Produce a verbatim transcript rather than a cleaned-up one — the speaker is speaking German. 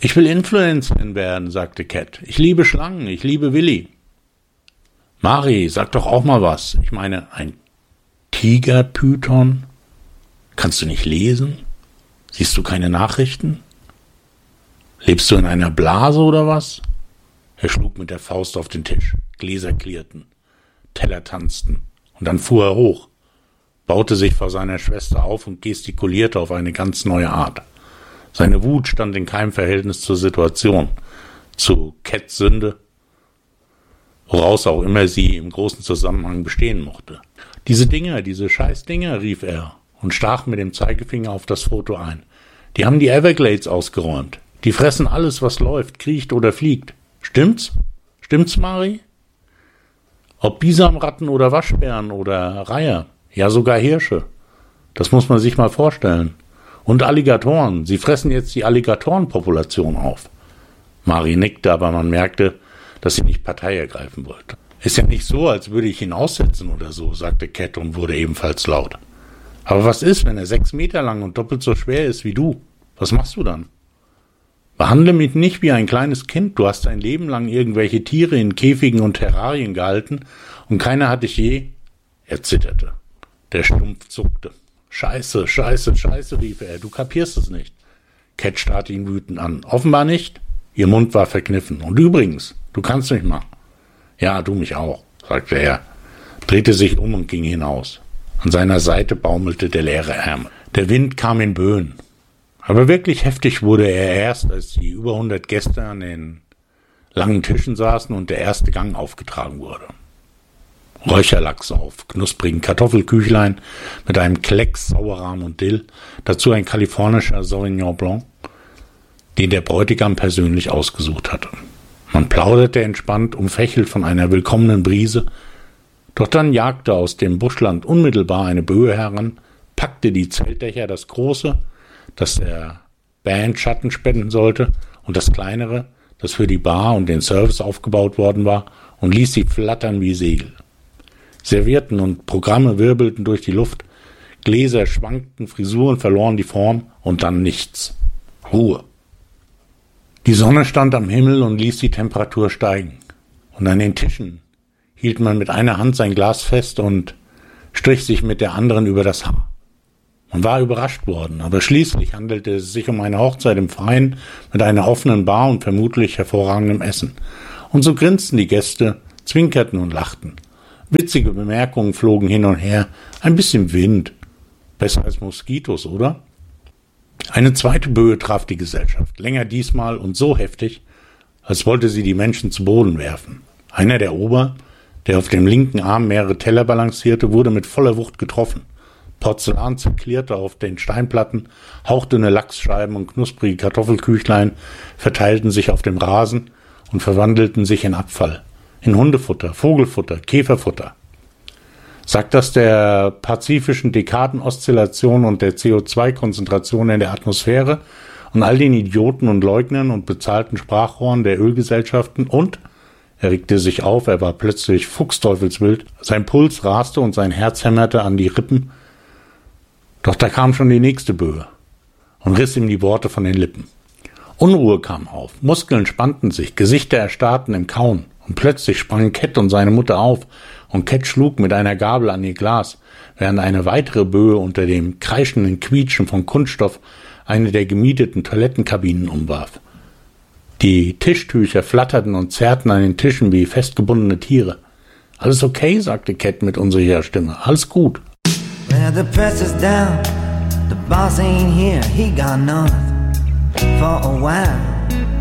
Ich will Influencerin werden, sagte Cat. Ich liebe Schlangen, ich liebe Willi. Mari, sag doch auch mal was. Ich meine, ein Tigerpython? Kannst du nicht lesen? Siehst du keine Nachrichten? Lebst du in einer Blase oder was? Er schlug mit der Faust auf den Tisch. Gläser klirrten, Teller tanzten. Und dann fuhr er hoch, baute sich vor seiner Schwester auf und gestikulierte auf eine ganz neue Art. Seine Wut stand in keinem Verhältnis zur Situation, zu Cats Sünde, woraus auch immer sie im großen Zusammenhang bestehen mochte. Diese Dinger, diese scheiß Dinger, rief er und stach mit dem Zeigefinger auf das Foto ein. Die haben die Everglades ausgeräumt. Die fressen alles, was läuft, kriecht oder fliegt. Stimmt's? Stimmt's, Mari? Ob Bisamratten oder Waschbären oder Reiher, ja sogar Hirsche. Das muss man sich mal vorstellen. Und Alligatoren, sie fressen jetzt die Alligatorenpopulation auf. Mari nickte, aber man merkte, dass sie nicht Partei ergreifen wollte. Ist ja nicht so, als würde ich ihn aussetzen oder so, sagte Cat und wurde ebenfalls laut. Aber was ist, wenn er sechs Meter lang und doppelt so schwer ist wie du? Was machst du dann? Behandle mich nicht wie ein kleines Kind. Du hast dein Leben lang irgendwelche Tiere in Käfigen und Terrarien gehalten und keiner hat dich je... Er zitterte. Der Stumpf zuckte. Scheiße, scheiße, scheiße, rief er. Du kapierst es nicht. Cat starrte ihn wütend an. Offenbar nicht. Ihr Mund war verkniffen. Und übrigens, du kannst mich mal. Ja, du mich auch, sagte er, drehte sich um und ging hinaus. An seiner Seite baumelte der leere Ärmel. Der Wind kam in Böen. Aber wirklich heftig wurde er erst, als die über hundert Gäste an den langen Tischen saßen und der erste Gang aufgetragen wurde. Räucherlachs auf knusprigen Kartoffelküchlein mit einem Klecks Sauerrahm und Dill, dazu ein kalifornischer Sauvignon Blanc, den der Bräutigam persönlich ausgesucht hatte. Man plauderte entspannt, umfächelt von einer willkommenen Brise, doch dann jagte aus dem Buschland unmittelbar eine Böe heran, packte die Zeltdächer, das große, das der Band Schatten spenden sollte, und das kleinere, das für die Bar und den Service aufgebaut worden war, und ließ sie flattern wie Segel. Servierten und Programme wirbelten durch die Luft, Gläser schwankten, Frisuren verloren die Form und dann nichts. Ruhe. Die Sonne stand am Himmel und ließ die Temperatur steigen. Und an den Tischen hielt man mit einer Hand sein Glas fest und strich sich mit der anderen über das Haar. Man war überrascht worden, aber schließlich handelte es sich um eine Hochzeit im Freien mit einer offenen Bar und vermutlich hervorragendem Essen. Und so grinsten die Gäste, zwinkerten und lachten. Witzige Bemerkungen flogen hin und her, ein bisschen Wind. Besser als Moskitos, oder? Eine zweite Böe traf die Gesellschaft, länger diesmal und so heftig, als wollte sie die Menschen zu Boden werfen. Einer der Ober, der auf dem linken Arm mehrere Teller balancierte, wurde mit voller Wucht getroffen. Porzellan zerklirrte auf den Steinplatten, hauchdünne Lachsscheiben und knusprige Kartoffelküchlein verteilten sich auf dem Rasen und verwandelten sich in Abfall, in Hundefutter, Vogelfutter, Käferfutter. Sagt das der pazifischen Dekadenoszillation und der C O zwei Konzentration in der Atmosphäre und all den Idioten und Leugnern und bezahlten Sprachrohren der Ölgesellschaften und, er regte sich auf, er war plötzlich fuchsteufelswild, sein Puls raste und sein Herz hämmerte an die Rippen, doch da kam schon die nächste Böe und riss ihm die Worte von den Lippen. Unruhe kam auf, Muskeln spannten sich, Gesichter erstarrten im Kauen, und plötzlich sprangen Cat und seine Mutter auf, und Cat schlug mit einer Gabel an ihr Glas, während eine weitere Böe unter dem kreischenden Quietschen von Kunststoff eine der gemieteten Toilettenkabinen umwarf. Die Tischtücher flatterten und zerrten an den Tischen wie festgebundene Tiere. »Alles okay«, sagte Cat mit unsicherer Stimme. »Alles gut.« Well, the press is down, the boss ain't here, he got nothing for a while.